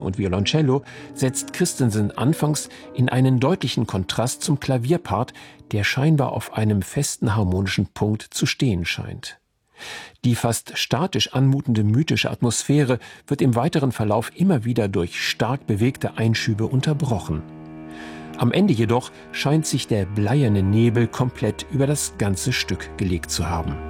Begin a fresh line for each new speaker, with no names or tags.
und Violoncello setzt Christensen anfangs in einen deutlichen Kontrast zum Klavierpart, der scheinbar auf einem festen harmonischen Punkt zu stehen scheint. Die fast statisch anmutende mythische Atmosphäre wird im weiteren Verlauf immer wieder durch stark bewegte Einschübe unterbrochen. Am Ende jedoch scheint sich der bleierne Nebel komplett über das ganze Stück gelegt zu haben.